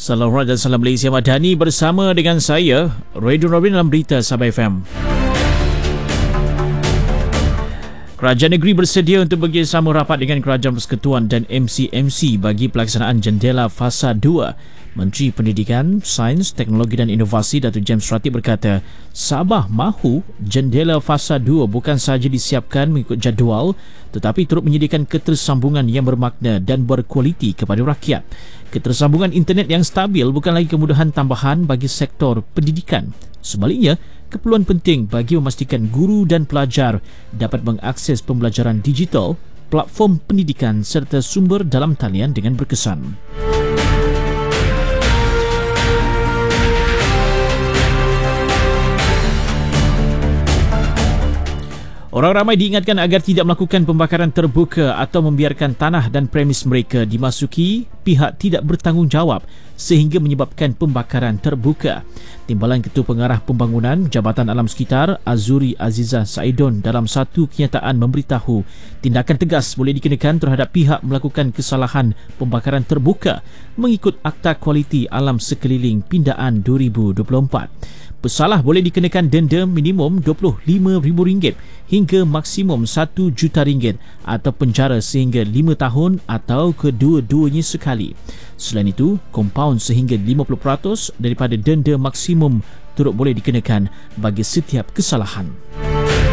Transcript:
Salam hormat dan salam Malaysia Madani bersama dengan saya, Radio Robin dalam Berita Sabah FM. Kerajaan negeri bersedia untuk bekerjasama rapat dengan Kerajaan Persekutuan dan MCMC bagi pelaksanaan Jendela Fasa 2. Menteri Pendidikan, Sains, Teknologi dan Inovasi Datuk James Ratib berkata, Sabah mahu Jendela Fasa 2 bukan sahaja disiapkan mengikut jadual tetapi turut menyediakan ketersambungan yang bermakna dan berkualiti kepada rakyat. Ketersambungan internet yang stabil bukan lagi kemudahan tambahan bagi sektor pendidikan. Sebaliknya, keperluan penting bagi memastikan guru dan pelajar dapat mengakses pembelajaran digital, platform pendidikan serta sumber dalam talian dengan berkesan. Orang ramai diingatkan agar tidak melakukan pembakaran terbuka atau membiarkan tanah dan premis mereka dimasuki pihak tidak bertanggungjawab sehingga menyebabkan pembakaran terbuka. Timbalan Ketua Pengarah Pembangunan Jabatan Alam Sekitar Azuri Azizah Saidon dalam satu kenyataan memberitahu tindakan tegas boleh dikenakan terhadap pihak melakukan kesalahan pembakaran terbuka mengikut Akta Kualiti Alam Sekeliling Pindaan 2024. Pesalah boleh dikenakan denda minimum RM25,000 hingga maksimum RM1 juta atau penjara sehingga 5 tahun atau kedua-duanya sekali. Selain itu, kompaun sehingga 50% daripada denda maksimum turut boleh dikenakan bagi setiap kesalahan.